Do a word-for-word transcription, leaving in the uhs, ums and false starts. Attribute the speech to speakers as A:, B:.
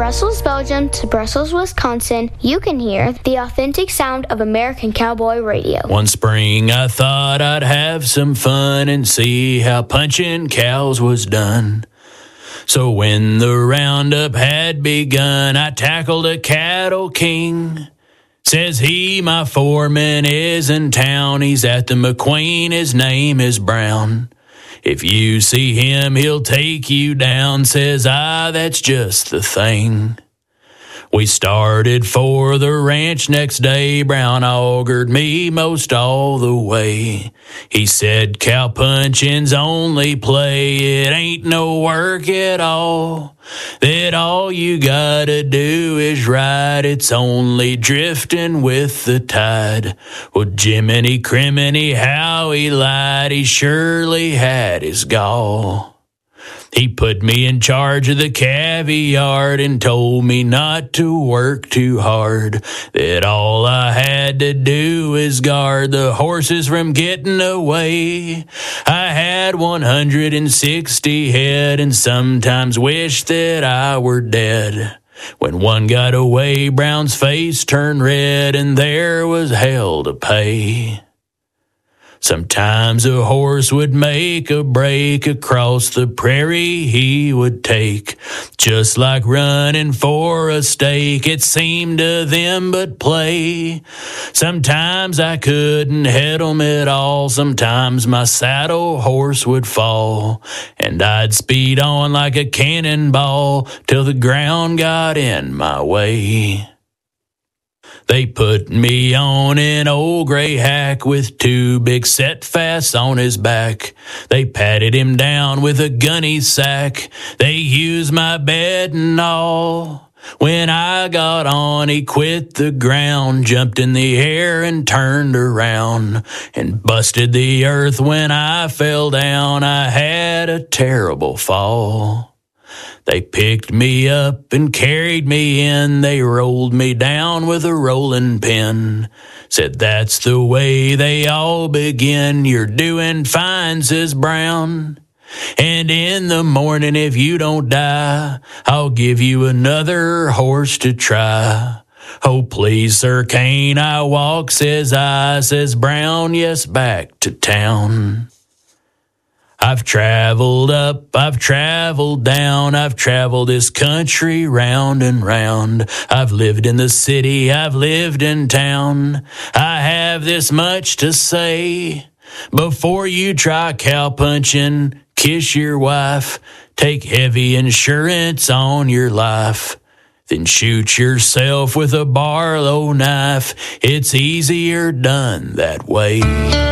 A: Brussels, Belgium to Brussels, Wisconsin, you can hear the authentic sound of American Cowboy Radio.
B: One spring I thought I'd have some fun and see how punching cows was done. So when the roundup had begun, I tackled a cattle king. Says he, my foreman, is in town. He's at the McQueen, his name is Brown. If you see him, he'll take you down. Says I, that's just the thing. We started for the ranch next day. Brown augured me most all the way. He said, cow punching's only play. It ain't no work at all. That all you gotta do is ride. It's only drifting with the tide. Well, Jiminy Criminy, how he lied. He surely had his gall. He put me in charge of the caviar and told me not to work too hard, that all I had to do is guard the horses from getting away. I had one hundred sixty head and sometimes wished that I were dead. When one got away, Brown's face turned red and there was hell to pay. Sometimes a horse would make a break across the prairie he would take, just like running for a stake. It seemed to them but play. Sometimes I couldn't head 'em at all. Sometimes my saddle horse would fall, and I'd speed on like a cannonball till the ground got in my way. They put me on an old gray hack with two big set fasts on his back. They patted him down with a gunny sack. They used my bed and all. When I got on, he quit the ground, jumped in the air and turned around, and busted the earth when I fell down. I had a terrible fall. They picked me up and carried me in. They rolled me down with a rolling pin. Said that's the way they all begin. You're doing fine, says Brown. And in the morning, if you don't die, I'll give you another horse to try. Oh, please, sir, can't I walk, says I, says Brown, yes, back to town. I've traveled up, I've traveled down, I've traveled this country round and round. I've lived in the city, I've lived in town. I have this much to say. Before you try cow punching, kiss your wife. Take heavy insurance on your life. Then shoot yourself with a Barlow knife. It's easier done that way.